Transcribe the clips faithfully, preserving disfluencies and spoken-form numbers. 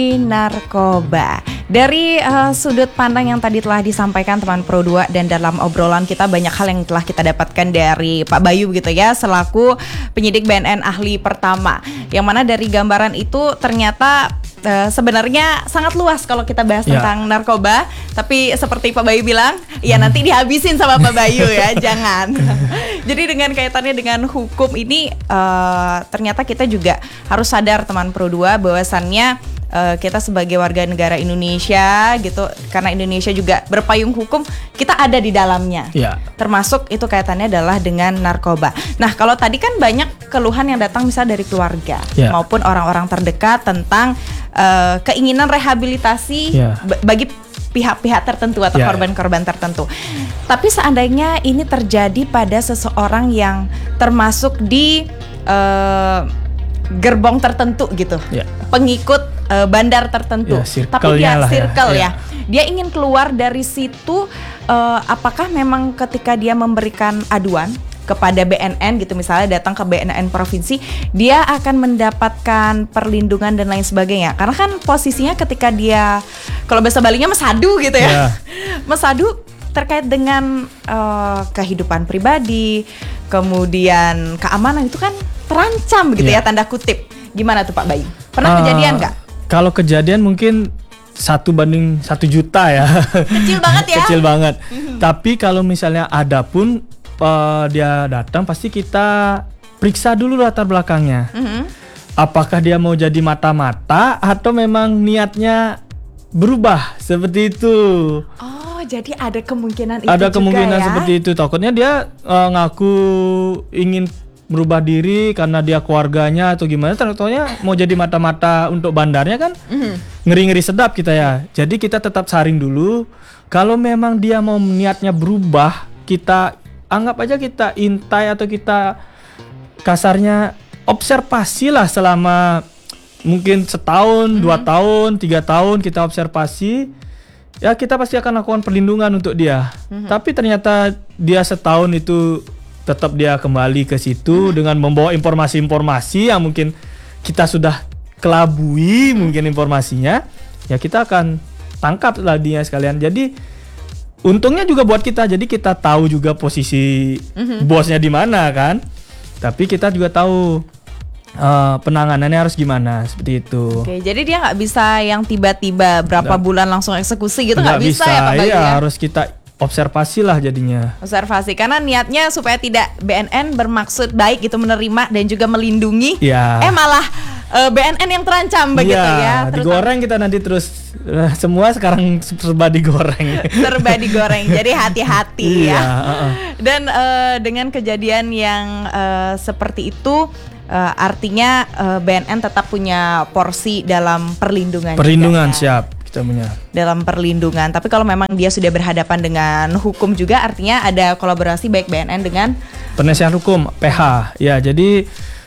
narkoba. Dari uh, sudut pandang yang tadi telah disampaikan teman Pro dua dan dalam obrolan kita banyak hal yang telah kita dapatkan dari Pak Bayu gitu ya, selaku penyidik B N N ahli pertama. Yang mana dari gambaran itu ternyata uh, sebenarnya sangat luas kalau kita bahas ya. tentang narkoba. Tapi seperti Pak Bayu bilang, ya nanti dihabisin sama Pak Bayu ya, jangan. Jadi dengan kaitannya dengan hukum ini uh, ternyata kita juga harus sadar teman Pro dua bahwasannya Uh, kita sebagai warga negara Indonesia gitu, karena Indonesia juga berpayung hukum, kita ada di dalamnya. Ya. Termasuk itu kaitannya adalah dengan narkoba. Nah, kalau tadi kan banyak keluhan yang datang misalnya dari keluarga ya. maupun orang-orang terdekat tentang uh, keinginan rehabilitasi ya. b- bagi pihak-pihak tertentu atau ya, korban-korban tertentu. Tapi seandainya ini terjadi pada seseorang yang termasuk di uh, gerbong tertentu gitu, ya. pengikut uh, bandar tertentu, ya, tapi dia circle ya. ya, dia ingin keluar dari situ. Uh, apakah memang ketika dia memberikan aduan kepada B N N gitu, misalnya datang ke B N N provinsi, dia akan mendapatkan perlindungan dan lain sebagainya? Karena kan posisinya ketika dia, kalau bahasa Balinya mesadu gitu ya, ya. mesadu terkait dengan uh, kehidupan pribadi, kemudian keamanan itu kan terancam gitu yeah. ya, tanda kutip. Gimana tuh Pak Bayu? Pernah uh, kejadian nggak? Kalau kejadian mungkin satu banding satu juta ya. Kecil banget ya. Kecil banget. Mm-hmm. Tapi kalau misalnya ada pun uh, dia datang, pasti kita periksa dulu latar belakangnya. Mm-hmm. Apakah dia mau jadi mata-mata atau memang niatnya berubah seperti itu? Oh, jadi ada kemungkinan itu ada juga kemungkinan ya? Seperti itu. Takutnya dia uh, ngaku ingin merubah diri karena dia keluarganya atau gimana, ternyata mau jadi mata-mata untuk bandarnya kan. Mm-hmm. Ngeri-ngeri sedap kita ya. Jadi kita tetap saring dulu. Kalau memang dia mau niatnya berubah, kita anggap aja kita intai atau kita kasarnya observasi lah selama mungkin setahun, mm-hmm. dua tahun, tiga tahun kita observasi. Ya kita pasti akan lakukan perlindungan untuk dia. Mm-hmm. Tapi ternyata dia setahun itu tetap dia kembali ke situ hmm. dengan membawa informasi-informasi yang mungkin kita sudah kelabui, hmm. mungkin informasinya, ya kita akan tangkap lah dia sekalian. Jadi untungnya juga buat kita, jadi kita tahu juga posisi hmm. bosnya di mana kan. Tapi kita juga tahu uh, penanganannya harus gimana, seperti itu. Oke, jadi dia nggak bisa yang tiba-tiba berapa nggak, bulan langsung eksekusi gitu, nggak bisa, bisa ya Pak Bayu iya, ya? Harus kita observasi lah jadinya. Observasi, karena niatnya supaya tidak B N N bermaksud baik gitu menerima dan juga melindungi. Ya. Eh malah uh, B N N yang terancam begitu ya. Ya, digoreng kita nanti terus uh, semua sekarang serba digoreng. Serba digoreng. Jadi hati-hati ya. Iya, uh-uh. Dan uh, dengan kejadian yang uh, seperti itu, uh, artinya uh, B N N tetap punya porsi dalam perlindungan. Perlindungan juga, ya. siap. Dalam perlindungan. Tapi kalau memang dia sudah berhadapan dengan hukum juga, artinya ada kolaborasi baik B N N dengan penasihat hukum P H. Ya, jadi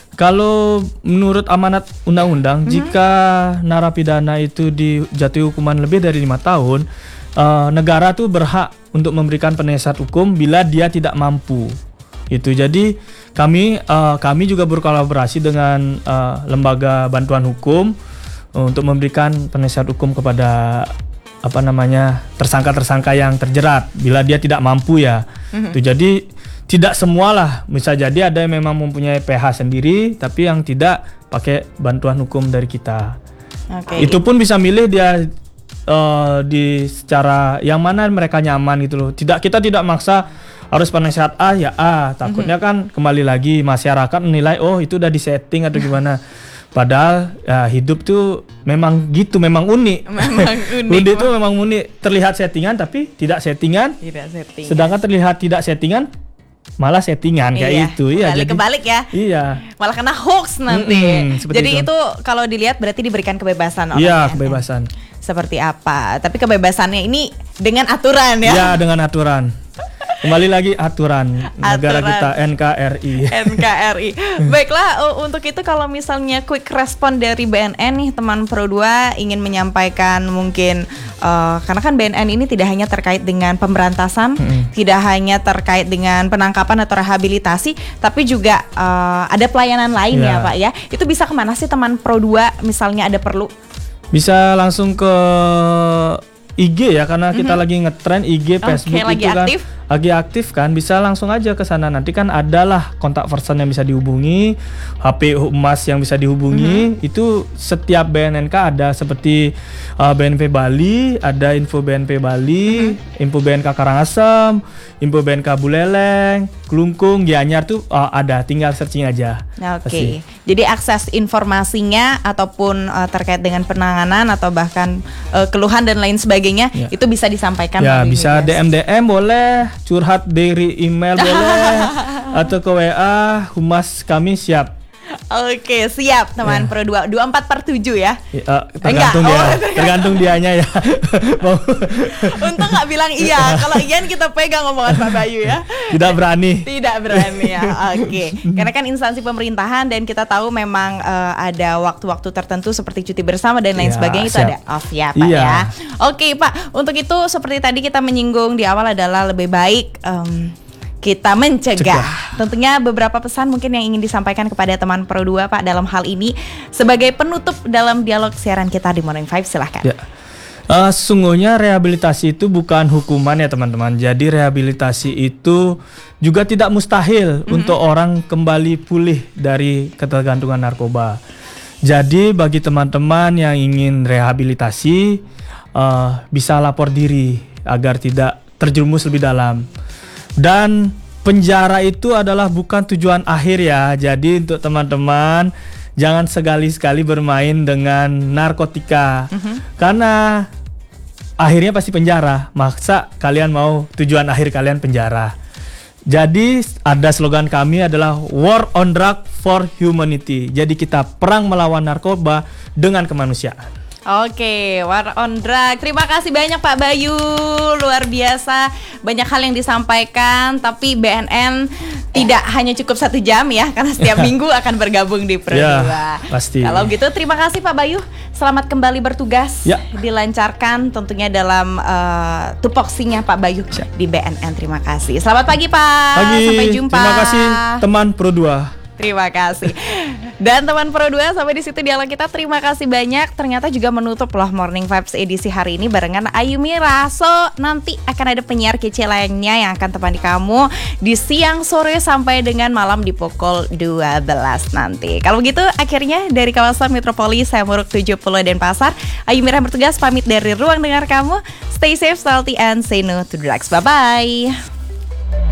kalau menurut amanat undang-undang, mm-hmm. jika narapidana itu dijatuhi hukuman lebih dari lima tahun, uh, negara tuh berhak untuk memberikan penasihat hukum bila dia tidak mampu. Itu jadi kami uh, kami juga berkolaborasi dengan uh, lembaga bantuan hukum untuk memberikan penasihat hukum kepada apa namanya tersangka-tersangka yang terjerat bila dia tidak mampu ya. Mm-hmm. Itu jadi tidak semualah, bisa jadi ada yang memang mempunyai P H sendiri tapi yang tidak pakai bantuan hukum dari kita. Okay. Itu pun bisa milih dia uh, di secara yang mana mereka nyaman gitu loh. Tidak, kita tidak maksa harus penasihat A ya A. Takutnya mm-hmm. kan kembali lagi masyarakat menilai oh itu udah disetting atau gimana. Padahal ya, hidup tuh memang gitu, memang unik. Memang unik. Unik tuh memang unik. Terlihat settingan tapi tidak settingan. Tidak settingan. Sedangkan terlihat tidak settingan malah settingan kayak iya. itu. Iya. Kebalik kebalik ya. Iya. Malah kena hoax nanti. Mm-hmm, jadi itu, itu kalau dilihat berarti diberikan kebebasan. Iya, kebebasan. Seperti apa? Tapi kebebasannya ini dengan aturan ya. Iya, dengan aturan. Kembali lagi aturan, aturan negara kita N K R I. N K R I. Baiklah, uh, untuk itu kalau misalnya quick respon dari B N N nih teman Pro dua ingin menyampaikan mungkin uh, karena kan B N N ini tidak hanya terkait dengan pemberantasan, hmm. tidak hanya terkait dengan penangkapan atau rehabilitasi, tapi juga uh, ada pelayanan lain yeah. ya Pak ya. Itu bisa kemana sih teman Pro dua misalnya ada perlu? Bisa langsung ke I G ya, karena kita mm-hmm. lagi ngetren I G, Facebook okay, lagi itu kan aktif. lagi aktif kan, bisa langsung aja ke sana. Nanti kan adalah kontak person yang bisa dihubungi, H P Humas yang bisa dihubungi. Mm-hmm. Itu setiap B N N K ada, seperti uh, B N P Bali, ada info B N P Bali, mm-hmm. info B N K Karangasem, info B N K Buleleng, Klungkung, Gianyar tuh uh, ada, tinggal searching aja. Oke. Okay. Jadi akses informasinya ataupun uh, terkait dengan penanganan atau bahkan uh, keluhan dan lain sebagainya ya. Itu bisa disampaikan. Ya, bisa D M D M boleh, curhat dari email boleh, atau ke W A Humas kami siap. Oke, siap teman ya. Pro dua dua puluh empat per tujuh ya. Uh, tergantung dia, oh, tergantung dianya ya. Untung nggak bilang iya. Kalau Ian kita pegang omongan Pak Bayu ya. Tidak berani. Tidak berani ya. Oke. Karena kan instansi pemerintahan dan kita tahu memang uh, ada waktu-waktu tertentu seperti cuti bersama dan lain ya, sebagainya itu siap. Ada off ya Pak iya. ya. Oke Pak. Untuk itu seperti tadi kita menyinggung di awal adalah lebih baik um, kita mencegah. Cegah. Tentunya beberapa pesan mungkin yang ingin disampaikan kepada teman Pro dua Pak dalam hal ini sebagai penutup dalam dialog siaran kita di Morning Five, silahkan. Ya. Uh, sesungguhnya rehabilitasi itu bukan hukuman ya teman-teman. Jadi rehabilitasi itu juga tidak mustahil mm-hmm. untuk orang kembali pulih dari ketergantungan narkoba. Jadi bagi teman-teman yang ingin rehabilitasi uh, bisa lapor diri agar tidak terjerumus lebih dalam. Dan penjara itu adalah bukan tujuan akhir ya. Jadi untuk teman-teman jangan sekali-sekali bermain dengan narkotika. Mm-hmm. Karena akhirnya pasti penjara. Maksa kalian mau tujuan akhir kalian penjara. Jadi ada slogan kami adalah War on Drug for Humanity. Jadi kita perang melawan narkoba dengan kemanusiaan. Oke, War on Drug. Terima kasih banyak Pak Bayu, luar biasa. Banyak hal yang disampaikan, tapi B N N tidak hanya cukup satu jam ya, karena setiap minggu akan bergabung di Pro dua. Ya, pasti. Kalau gitu, terima kasih Pak Bayu. Selamat kembali bertugas, ya. Dilancarkan tentunya dalam uh, tupoksinya Pak Bayu ya. Di B N N. Terima kasih. Selamat pagi Pak. Pagi. Sampai jumpa. Terima kasih teman Pro dua. Terima kasih. Dan teman Pro dua, sampai di situ dialog kita. Terima kasih banyak. Ternyata juga menutup loh Morning Vibes edisi hari ini barengan Ayumi Raso. Nanti akan ada penyiar kece lainnya yang akan temani kamu di siang, sore sampai dengan malam di pukul dua belas nanti. Kalau begitu akhirnya dari kawasan Metropolis saya Muruk tujuh puluh Denpasar, Ayumi Raso bertugas pamit dari ruang dengar kamu. Stay safe, healthy and say no to drugs. Bye bye.